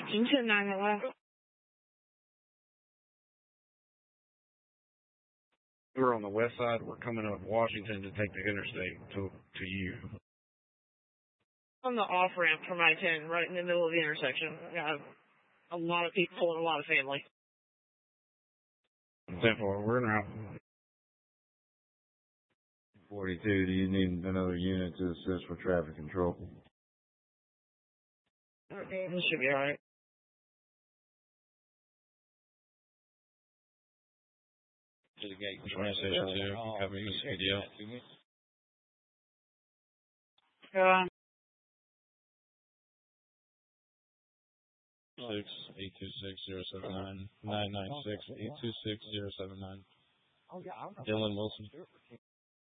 Washington 911. We're on the west side. We're coming up Washington to take the interstate to you. On the off-ramp from I-10, right in the middle of the intersection. I got a lot of people and a lot of family. 10-4, we're in route. 42, do you need another unit to assist with traffic control? Okay, this should be alright. To the gate. 20 station 2, copy the CDL. Go on. 6-826-079, 996-826-079. Dylan Wilson.